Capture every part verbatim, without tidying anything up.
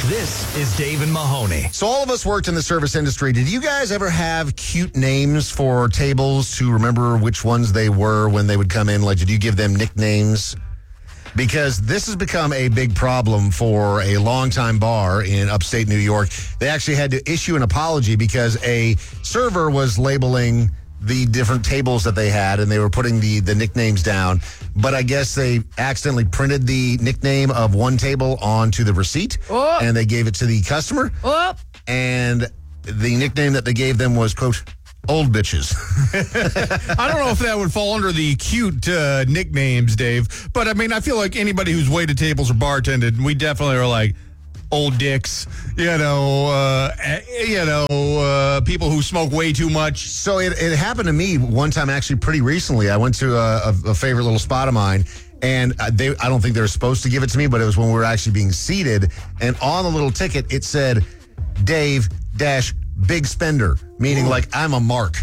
This is Dave and Mahoney. So all of us worked in the service industry. Did you guys ever have cute names for tables to remember which ones they were when they would come in? Like, did you give them nicknames? Because this has become a big problem for a longtime bar in upstate New York. They actually had to issue an apology because a server was labeling the different tables that they had, and they were putting the, the nicknames down. But I guess they accidentally printed the nickname of one table onto the receipt, Oh. and they gave it to the customer. Oh. And the nickname that they gave them was, quote, old bitches. I don't know if that would fall under the cute uh, nicknames, Dave. But, I mean, I feel like anybody who's waited tables or bartended, we definitely are like, old dicks, you know, uh, you know, uh, people who smoke way too much. So it, it happened to me one time, actually, pretty recently. I went to a, a, a favorite little spot of mine, and they, I don't think they were supposed to give it to me, but it was when we were actually being seated. And on the little ticket, it said, Dave dash big spender, meaning like I'm a mark.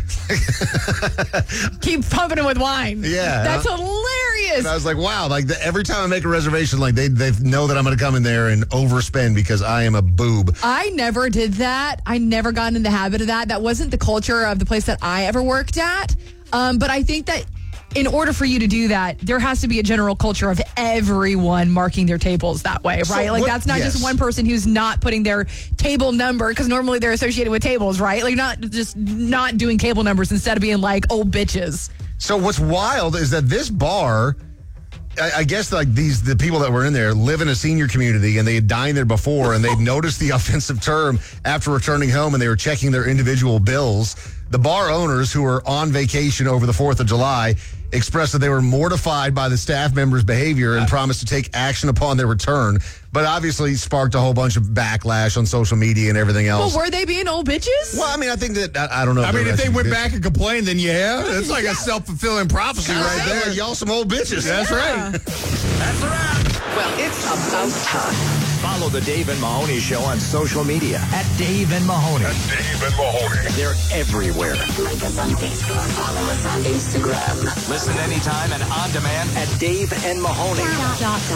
Keep pumping him with wine. Yeah. That's hilarious. And I was like, wow, like the, every time I make a reservation, like they, they know that I'm going to come in there and overspend because I am a boob. I never did that. I never got in the habit of that. That wasn't the culture of the place that I ever worked at. Um, but I think that in order for you to do that, there has to be a general culture of everyone marking their tables that way, right? So like what- that's not yes. just one person who's not putting their table number, because normally they're associated with tables, right? Like not just not doing table numbers instead of being like old bitches. So what's wild is that this bar, I, I guess like these the people that were in there live in a senior community, and they had dined there before, and they'd noticed the offensive term after returning home, and they were checking their individual bills. The bar owners, who were on vacation over the fourth of July, expressed that they were mortified by the staff members' behavior and promised to take action upon their return, but obviously sparked a whole bunch of backlash on social media and everything else. Well, were they being old bitches? Well, I mean, I think that, I, I don't know. I mean, they're if they actually went bitch- back and complained, then yeah, it's like Yeah. a self-fulfilling prophecy Right right there, there. y'all some old bitches. That's right. That's a wrap. Well, it's about time. Follow the Dave and Mahoney Show on social media at Dave and Mahoney. Dave and Mahoney. They're everywhere. Like us on Facebook, follow us on Instagram. Listen anytime and on demand at Dave and Mahoney. Dot, dot,